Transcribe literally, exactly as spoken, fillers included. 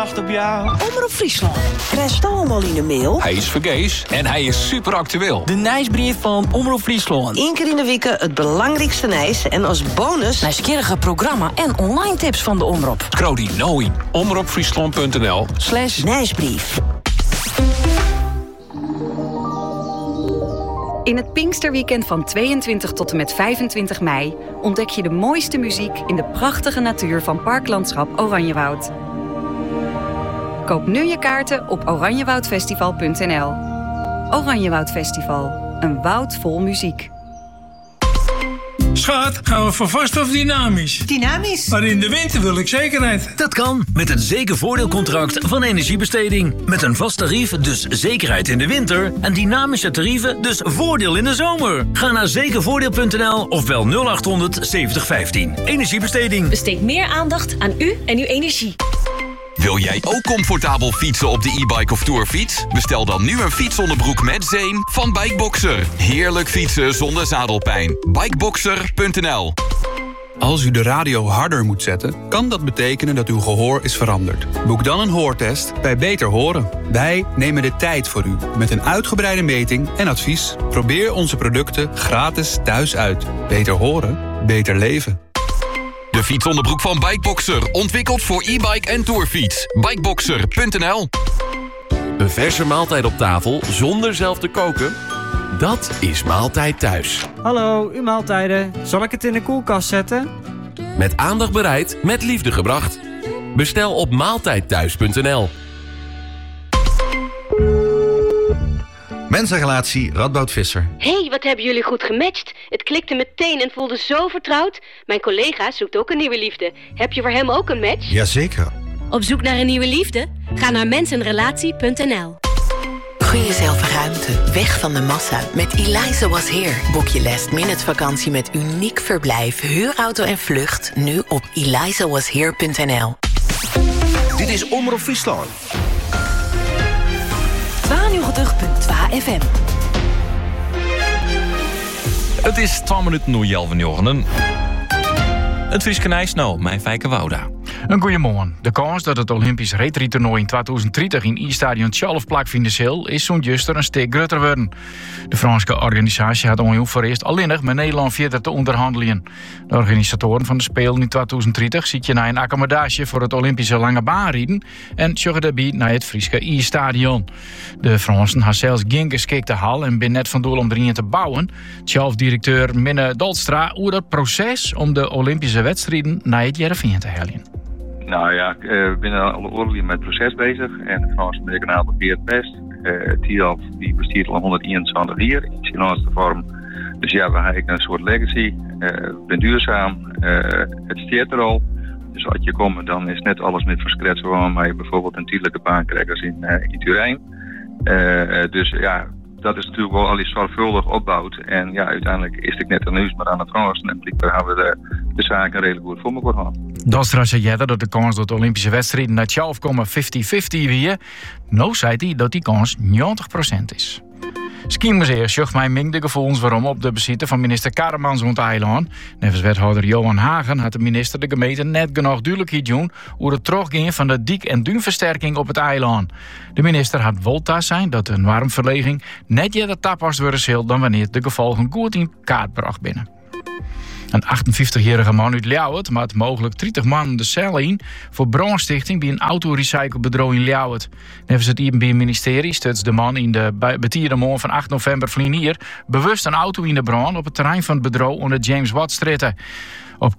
wacht op jou. Omroep Friesland. Krijg je allemaal in de mail? Hij is vergees en hij is super actueel. De nieuwsbrief van Omroep Friesland. Eén keer in de week het belangrijkste nieuws. En als bonus... nieuwsgierige programma en online tips van de Omroep. Krodi Noi. omroepfriesland.nl Slash nieuwsbrief. In het Pinksterweekend van tweeëntwintig tot en met vijfentwintig mei... ontdek je de mooiste muziek in de prachtige natuur van Parklandschap Oranjewoud. Koop nu je kaarten op oranjewoudfestival punt n l. Oranjewoud Festival, een woud vol muziek. Schat, gaan we voor vast of dynamisch? Dynamisch. Maar in de winter wil ik zekerheid. Dat kan met het zekervoordeelcontract van Energiebesteding. Met een vast tarief, dus zekerheid in de winter. En dynamische tarieven, dus voordeel in de zomer. Ga naar zekervoordeel punt n l of bel nul acht honderd zeventig vijftien. Energiebesteding. Besteed meer aandacht aan u en uw energie. Wil jij ook comfortabel fietsen op de e-bike of tourfiets? Bestel dan nu een fietsonderbroek met zeem van Bikeboxer. Heerlijk fietsen zonder zadelpijn. Bikeboxer punt n l. Als u de radio harder moet zetten, kan dat betekenen dat uw gehoor is veranderd. Boek dan een hoortest bij Beter Horen. Wij nemen de tijd voor u met een uitgebreide meting en advies. Probeer onze producten gratis thuis uit. Beter horen, beter leven. De fietsonderbroek van Bikeboxer. Ontwikkeld voor e-bike en tourfiets. Bikeboxer punt n l. Een verse maaltijd op tafel zonder zelf te koken? Dat is Maaltijd Thuis. Hallo, uw maaltijden. Zal ik het in de koelkast zetten? Met aandacht bereid, met liefde gebracht. Bestel op maaltijdthuis punt n l. Mensenrelatie Radboud Visser. Hey, wat hebben jullie goed gematcht. Het klikte meteen en voelde zo vertrouwd. Mijn collega zoekt ook een nieuwe liefde. Heb je voor hem ook een match? Jazeker. Op zoek naar een nieuwe liefde? Ga naar mensenrelatie punt n l. Gun jezelf ruimte, weg van de massa. Met Eliza Was Here boek je last minute vakantie met uniek verblijf, huurauto en vlucht. Nu op eliza was here punt n l. Dit is Omroep Friesland. tweeënnegentig punt twee F M. Het is twaalf minuten nu Jelven van Jochenen. Het Frieske Nijs nou, mijn Fijke Wouda. Een goeiemorgen. De kans dat het Olympisch retrietoernooi in tweeduizend dertig in I-stadion Tjalf plaatsvindt is zo'n juster een stuk groter worden. De Franse organisatie had ongeveer voor eerst alleenig met Nederland verder te onderhandelen. De organisatoren van de Spelen in tweeduizend dertig ziet naar een accommodatie voor het Olympische lange baanrijden en zorgen daarbij naar het Frieske I-stadion. De Fransen hebben zelfs geen geschikte hal en ben net van doel om erin te bouwen. Tjalf-directeur Minne Dolstra hoe dat proces om de Olympische wedstrijden naar het Jereveen te halen. Nou ja, we zijn al oorlijk met het proces bezig en de Franse merken een aantal keer het best. Het Tjalf die bestaat al honderdeenentwintig jaar in zijn laatste vorm. Dus ja, we hebben een soort legacy. We zijn duurzaam. Het staat er al. Dus als je komt, dan is net alles met verskret gewoon, maar je bijvoorbeeld een tijdelijke baankrijgers in, in Turijn. Dus ja, dat is natuurlijk wel al iets zorgvuldig opbouwd. En ja, uiteindelijk is het net een nieuws maar aan het Fransen. En blijkbaar hebben we de, de zaken redelijk goed voor elkaar gehad. Dolstra zei jij dat de kans dat de Olympische wedstrijden naar Tjalf komen vijftig vijftig weer. Nou zei hij dat die kans negentig procent is. Skimuseum zocht mij ming de gevoelens waarom op de bezitten van minister Karremans rond het eiland. Nevens wethouder Johan Hagen had de minister de gemeente net genoeg duidelijkheid doen hoe het teruggaan van de dik- en duinversterking op het eiland. De minister had wolta's zijn dat een warmverleging net eerder tapast worden zal dan wanneer de gevolgen goed in kaart bracht binnen. Een achtenvijftigjarige man uit Ljouwert maakt mogelijk dertig man de cel in voor brandstichting bij een autorecyclebedrijf in Ljouwert. Nevens het I M B-ministerie stuts de man in de betierde morgen van acht november vlienier bewust een auto in de brand op het terrein van het bedrijf onder James Watt Straat. Op